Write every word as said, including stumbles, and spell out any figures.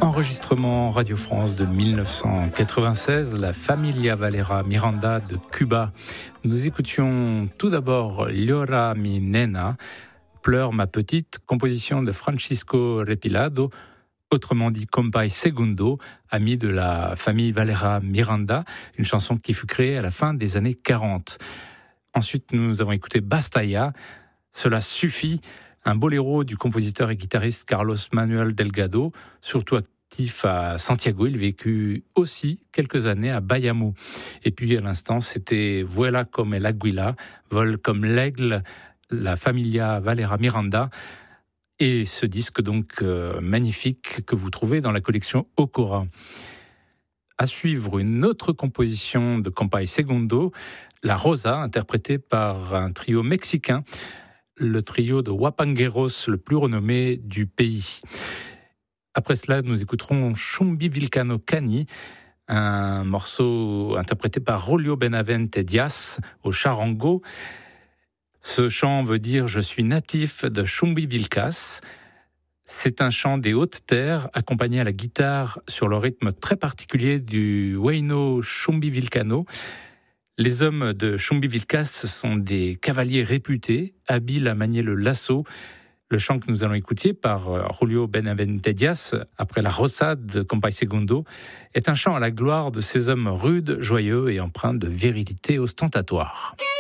Enregistrement Radio France de mille neuf cent quatre-vingt-seize, la Familia Valera Miranda de Cuba. Nous écoutions tout d'abord Llora mi nena, Pleure ma petite, composition de Francisco Repilado, autrement dit Compay Segundo, ami de la famille Valera Miranda, une chanson qui fut créée à la fin des années quarante. Ensuite, nous avons écouté Basta Ya, Cela suffit, un boléro du compositeur et guitariste Carlos Manuel Delgado, surtout actif à Santiago. Il vécut aussi quelques années à Bayamo. Et puis à l'instant, c'était Vuela comme el águila, Vole comme l'aigle, la Familia Valera Miranda. Et ce disque donc euh, magnifique que vous trouvez dans la collection Okora. À suivre, une autre composition de Compay Segundo, La Rosa, interprétée par un trio mexicain, le trio de huapangueros le plus renommé du pays. Après cela, nous écouterons Chumbi Vilcano Cani, un morceau interprété par Julio Benavente Diaz au charango. Ce chant veut dire « Je suis natif de Chumbi Vilcas ». C'est un chant des hautes terres accompagné à la guitare sur le rythme très particulier du huayno Chumbi Vilcano. Les hommes de Chumbi Vilcas sont des cavaliers réputés, habiles à manier le lasso. Le chant que nous allons écouter par Julio Benavente Diaz, après la Rosa de Compay Segundo, est un chant à la gloire de ces hommes rudes, joyeux et empreints de virilité ostentatoire.